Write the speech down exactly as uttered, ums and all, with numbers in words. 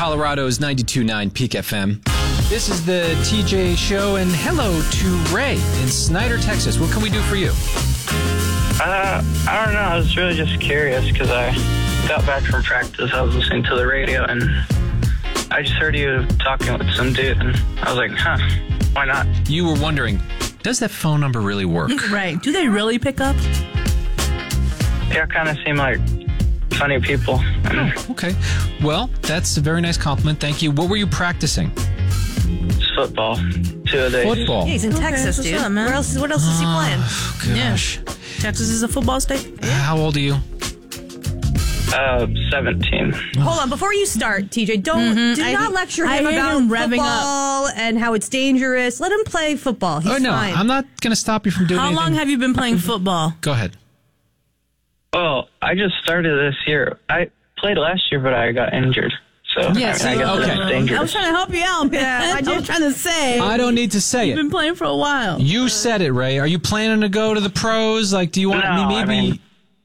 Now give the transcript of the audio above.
Colorado's ninety-two point nine Peak F M. This is the T J Show, and hello to Ray in Snyder, Texas. What can we do for you? Uh, I don't know. I was really just curious because I got back from practice. I was listening to the radio, and I just heard you talking with some dude, and I was like, huh, why not? You were wondering, does that phone number really work? Right. Do they really pick up? Yeah, kind of seem like funny people. And Oh, okay. Well, that's a very nice compliment. Thank you. What were you practicing? football, two a days. Football. Yeah, he's in Okay, Texas, what's dude. up, man? Where else? What else is he playing? Gosh. Texas is a football state. How old are you? Uh, seventeen. Hold on, before you start, T J, don't do I- not lecture I him hear about him revving football and how it's dangerous. Let him play football. He's Oh, no. fine. I'm not going to stop you from doing How anything. long have you been playing football? Go ahead. Well, I just started this year. I played last year, but I got injured. So Yes, I, mean, I guess okay. it's I was dangerous. trying to help you out, man. Yeah, I I did- was trying to say. I don't need to say You've it. been playing for a while. You said it, Ray. Are you planning to go to the pros? Like, do you want No, me I maybe? mean,